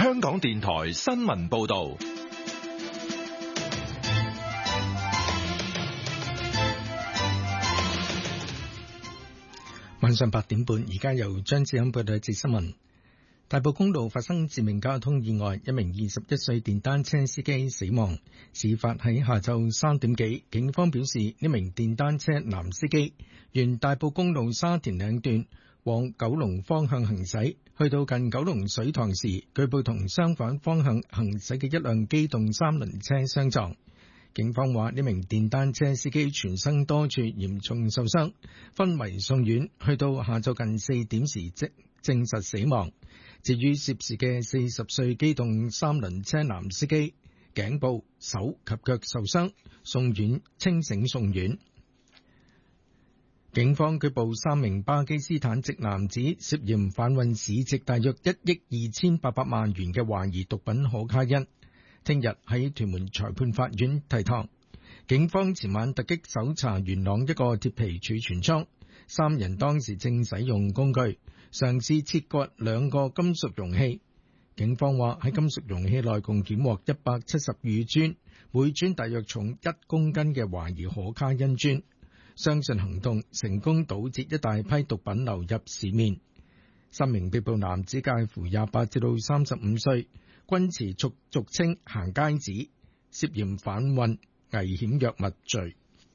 香港電台新聞報道。 晚上8點半，而家由張志欣報道一節新聞。大埔公路發生致命交通意外，一名21歲電單車司機死亡。事發喺下晝3點幾，警方表示呢名電單車男司機沿大埔公路沙田嶺段往九龍方向行駛，去到近九龍水塘時，據報同相反方向行駛嘅一輛機動三輪車相撞。警方話呢名電單車司機全身多處嚴重受傷，昏迷送院，去到下晝近4點時證實死亡。至於涉事嘅40歲機動三輪車男司機，頸部、手及腳受傷，清醒送院。警方拘捕3名巴基斯坦籍男子，涉嫌販運市值大約1億2800萬元嘅懷疑毒品可卡因。聽日喺屯門裁判法院提堂。警方前晚突擊搜查元朗一個鐵皮儲存倉，3人當時正使用工具嘗試切割2個金屬容器。警方話喺金屬容器內共檢獲172磚，每磚大約重1公斤嘅懷疑可卡因磚。相信行動成功堵截一大批毒品流入市面。3名被捕男子介乎28至到35歲，均持俗稱行街紙，涉嫌販運危險藥物罪。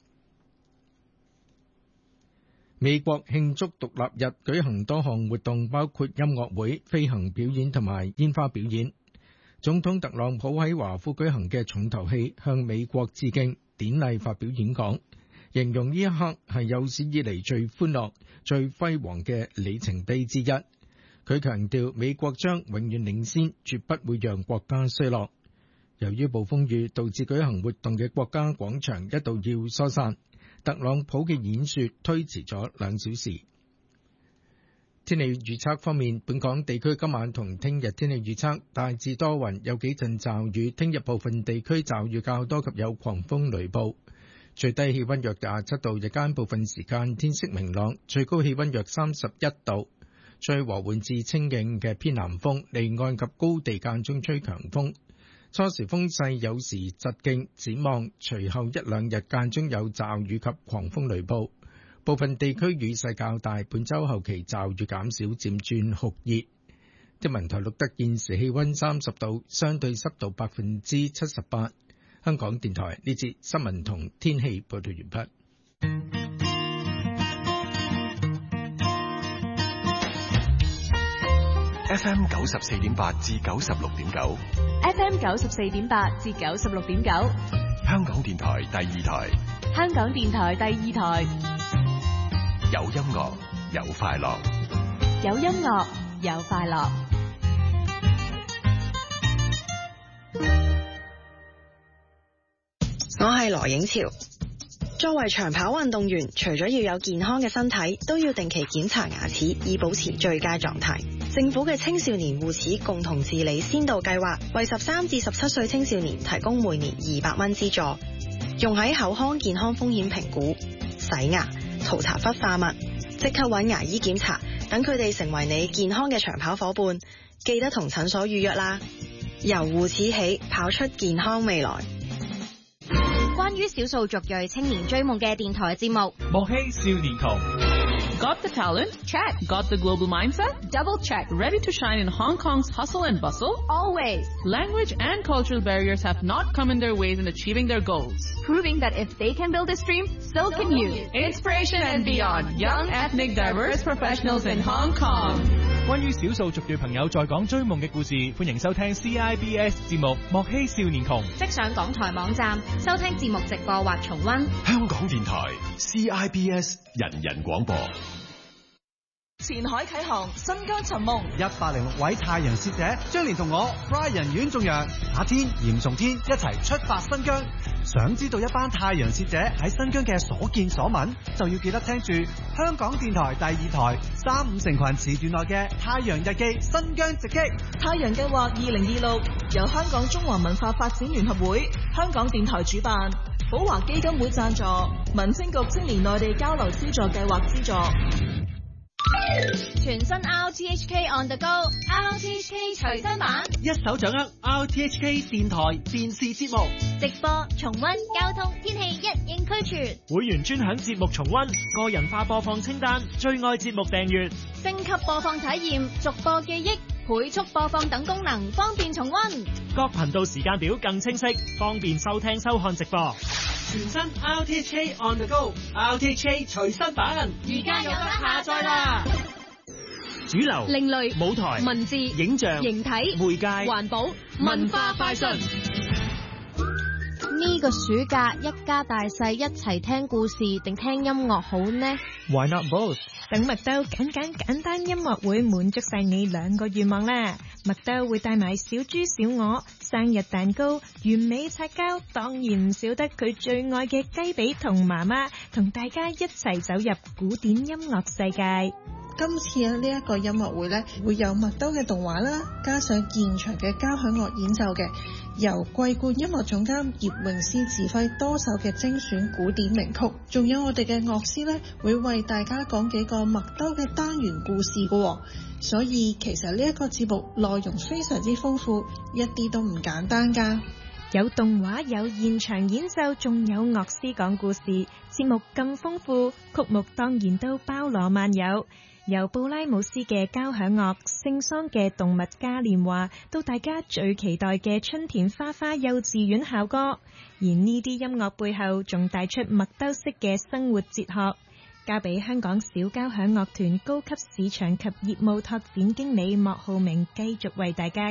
美國慶祝獨立日舉行多項活動，包括音樂會、飛行表演同埋煙花表演。總統特朗普喺華府舉行嘅重頭戲向美國致敬典禮發表演講，形容呢一刻係有史以嚟最歡樂、最輝煌嘅里程碑之一。佢強調美國將永遠領先，絕不會讓國家衰落。由於暴風雨導致舉行活動嘅國家廣場一度要疏散，特朗普嘅演說推遲咗2小時。天氣預測方面，本港地區今晚同聽日天氣預測大致多雲，有幾陣驟雨。聽日部分地區驟雨較多及有狂風雷暴。最低氣溫約27度，日間部分時間天色明朗，最高氣溫約31度。吹和緩至清勁嘅偏南風，離岸及高地間中吹強風。初時風勢有時疾勁，展望隨後1、2日間中有驟雨及狂風雷暴，部分地區雨勢較大。本週後期驟雨減少，漸轉酷熱。天文台錄得現時氣溫30度，相對濕度78%。香港電台呢節新聞同天氣報道完畢。 FM 94.8至96.9 ，FM 94.8至96.9， 香港電台第2台， 香港電台第2台， 有音樂有快樂， 有音樂有快樂。 我係羅影潮。作為長跑運動員，除咗要有健康嘅身體，都要定期檢查牙齒，以保持最佳狀態。政府嘅青少年護齒共同治理先導計劃，為13至17歲青少年提供每年200蚊資助，用喺口腔健康風險評估、洗牙、塗搽氟化物，即刻揾牙醫檢查，等佢哋成為你健康嘅長跑夥伴。記得同診所預約啦。由護齒起，跑出健康未來。 關於少數族裔青年追夢嘅電台節目， 莫欺少年窮。Got the talent? Check. Got the global mindset? Double check. Ready to shine in Hong Kong's hustle and bustle? Always. Language and cultural barriers have not come in their ways in achieving their goals. Proving that if they can build this dream, so can you. Inspiration and beyond. Young, ethnic, diverse professionals in Hong Kong. 關於少數族裔朋友在港追夢嘅故事，歡迎收聽 CIBS 節目《莫欺少年窮》。 即上港台網站收聽節目直播或重溫。 香港電台 CIBS 人人廣播。 前海啟航，新疆尋夢 ，106位太陽使者將連同我 Brian 阮仲陽、夏天、嚴崇天一齊出發新疆。想知道一班太陽使者喺新疆嘅所見所聞，就要記得聽住香港電台第2台3、5成群時段內嘅《太陽日記》新疆直擊。 太陽計劃2026由香港中華文化發展聯合會、香港電台主辦，寶華基金會贊助，民政局青年內地交流資助計劃資助。 全新 RTHK On The Go，RTHK 隨身版， 一手掌握 RTHK 電台電視節目， 直播、重溫、交通、天氣一應俱全。 會員專享節目重溫，個人化播放清單，最愛節目訂閱， 升級播放體驗，逐播記憶，倍速播放等功能，方便重溫。 各頻道時間表更清晰，方便收聽收看直播。 全新 RTHK On The Go，RTHK 隨身版， 而家有得下載啦！ 主流、 另類、 舞台、 文字、 影像、 形體、 媒介、 環保、文化快訊。 呢個暑假一家大細一齊聽故事定聽音樂好呢？ Why not both？ 等麥兜簡單音樂會滿足晒你兩個願望啦！麥兜會帶埋小豬小鵝、生日蛋糕、完美擦膠，當然唔少得佢最愛嘅雞髀同媽媽，同大家一齊走入古典音樂世界。 今次呢一個音樂會呢，會有麥兜嘅動畫啦，加上現場嘅交響樂演奏嘅，由桂冠音樂總監葉詠詩指揮多首嘅精選古典名曲，仲有我哋嘅樂師呢，會為大家講幾個麥兜嘅單元故事㗎，所以其實呢一個節目內容非常之豐富，一啲都唔簡單㗎。 有動畫，有現場演奏，仲有樂師講故事，節目咁豐富，曲目當然都包羅萬有。由布拉姆斯嘅交響樂、聖桑嘅動物嘉年華，到大家最期待嘅春田花花幼稚園校歌，而呢啲音樂背後仲帶出麥兜式嘅生活哲學。交俾香港小交響樂團高級市場及業務拓展經理莫浩明繼續為大家